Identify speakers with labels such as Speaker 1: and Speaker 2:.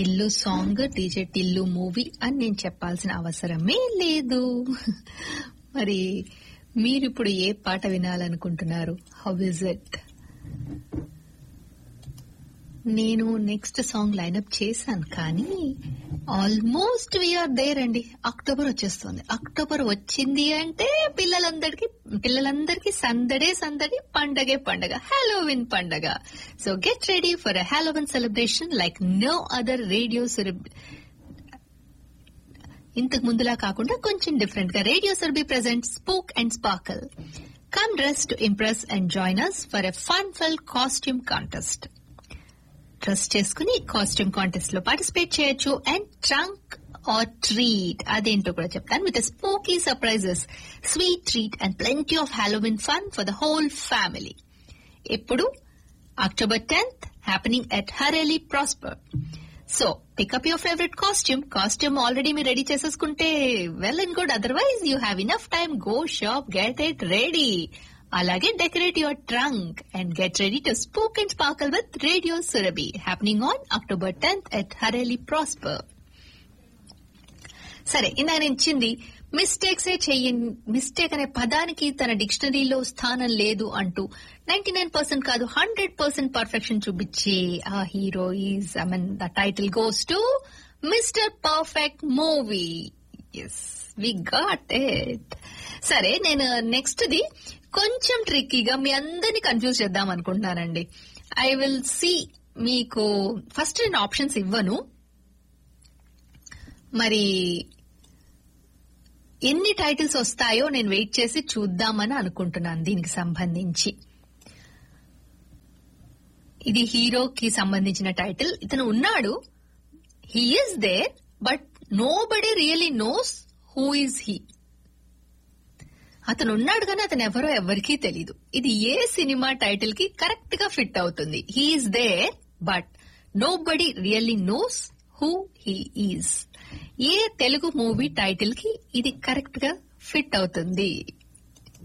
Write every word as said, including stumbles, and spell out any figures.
Speaker 1: Tillu song DJ Tillu movie అని నేను చెప్పాల్సిన అవసరమే లేదు. మరి మీరిప్పుడు ఏ పాట వినాలనుకుంటున్నారు? How is it? నేను నెక్స్ట్ సాంగ్ లైన్అప్ చేశాను, కానీ ఆల్మోస్ట్ వీఆర్ దేర్ అండి. అక్టోబర్ వచ్చేస్తుంది. అక్టోబర్ వచ్చింది అంటే పిల్లలందరికీ పిల్లలందరికీ సందడే సందడి, పండగే పండగ, హాలోవిన్ పండగ. So get ready for a Halloween celebration like no other radio. ఇంతకు ముందులా కాకుండా కొంచెం డిఫరెంట్ గా radio Surabhi present spook and sparkle. Come dress to impress and join us for a fun fill costume contest. Dress చేసుకుని costume contest లో participate చేయొచ్చు. And trunk are treat, అదేంటో కూడా చెప్తాను. With స్పోకీ surprises, sweet treat and plenty of Halloween fun for the whole family. ఎప్పుడు? October tenth, happening at హరేలీ prosper. So pickup your favourite costume. Costume already మీరు ready చేసేసుకుంటే well and good. Otherwise you have enough time. Go shop, get it ready. అలాగే decorate your trunk and get ready to spook and sparkle with radio Surabhi, happening on October tenth at హరేలీ prosper. సరే, ఇందాక నేను ఇచ్చింది మిస్టేక్సే చెయ్యండి. Mistake అనే పదానికి తన డిక్షనరీలో స్థానం లేదు అంటూ నైన్టీ నైన్ పర్సెంట్ కాదు హండ్రెడ్ పర్సెంట్ పర్ఫెక్షన్ చూపించే ఆ hero is, I mean the title goes to mister perfect movie. Yes, we got it. సరే, నేను నెక్స్ట్ ది కొంచెం ట్రిక్కీగా మీ అందరినీ కన్ఫ్యూజ్ చేద్దాం అనుకుంటున్నానండి. ఐ విల్ సి, మీకు ఫస్ట్ నేను ఆప్షన్స్ ఇవ్వను, మరి ఎన్ని టైటిల్స్ వస్తాయో నేను వెయిట్ చేసి చూద్దామని అనుకుంటున్నాను. దీనికి సంబంధించి ఇది హీరోకి సంబంధించిన టైటిల్. ఇతను ఉన్నాడు, he is there, but no body really knows who is he. అతను ఉన్నాడు కానీ అతను ఎవరో ఎవరికీ తెలీదు. ఇది ఏ సినిమా టైటిల్ కి కరెక్ట్ గా ఫిట్ అవుతుంది? He is there but no body really knows who he is. A Telugu movie title కి ఇది కరెక్ట్ గా ఫిట్ అవుతుంది?